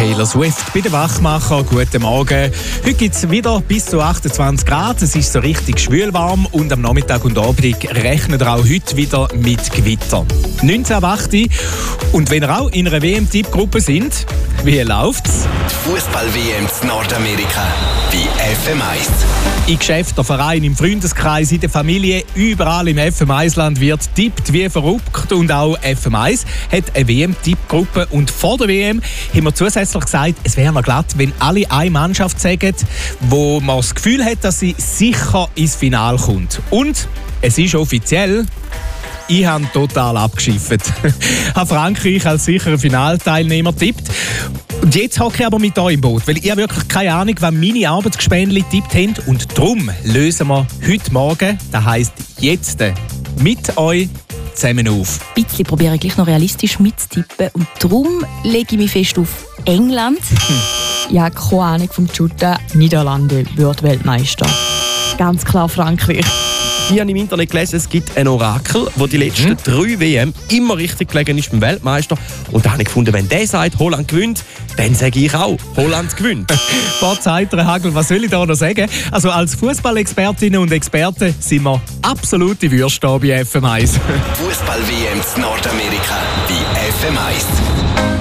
Taylor Swift bei den Wachmacher. Guten Morgen. Heute gibt es wieder bis zu 28 Grad. Es ist so richtig schwülwarm und am Nachmittag und Abend rechnen wir auch heute wieder mit Gewitter. 19 ab 8 Uhr. Und wenn ihr auch in einer WM-Tippgruppe sind, wie läuft's? Die Fußball-WM in Nordamerika bei FM1. In Geschäften, Vereinen, im Freundeskreis, in der Familie, überall im FM1-Land wird tippt wie verrückt. Und auch FM1 hat eine WM-Tippgruppe. Und vor der WM haben wir zusätzlich gesagt, es wäre noch glatt, wenn alle eine Mannschaft sagen, wo man das Gefühl hat, dass sie sicher ins Finale kommt. Und es ist offiziell, ich habe total abgeschifft. Ich habe Frankreich als sicherer Finalteilnehmer tippt. Und jetzt hocke ich aber mit euch im Boot, weil ich wirklich keine Ahnung, was meine Arbeitsgespänli tippt haben. Und darum lösen wir heute Morgen, das heisst jetzt, mit euch zusammen auf. Ein bisschen probiere ich gleich noch realistisch mitzutippen. Und darum lege ich mich fest auf England. Ja, keine Ahnung vom Shooten. Niederlande wird Weltmeister. Ganz klar Frankreich. Ich habe im Internet gelesen, es gibt ein Orakel, wo die letzten 3 WM immer richtig gelegen ist beim Weltmeister. Und da habe ich gefunden, wenn der sagt, Holland gewinnt, dann sage ich auch, Holland gewinnt. Paar Zeiten, Hagel, was soll ich da noch sagen? Also als Fußballexpertinnen und Experten sind wir absolute Würste bei FM1. Fußball-WM in Nordamerika bei FM1.